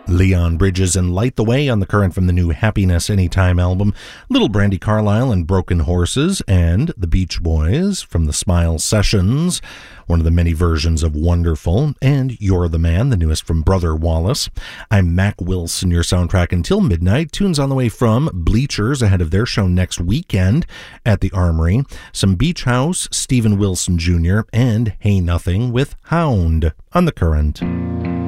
Leon Bridges and Light the Way on the Current from the new Happiness Anytime album, Little Brandy Carlisle and Broken Horses, and The Beach Boys from the Smile Sessions, one of the many versions of Wonderful, and You're the Man, the newest from Brother Wallace. I'm Mac Wilson, your soundtrack until midnight. Tunes on the way from Bleachers ahead of their show next weekend at the Armory, some Beach House, Stephen Wilson Jr., and Hey Nothing with Hound on the Current.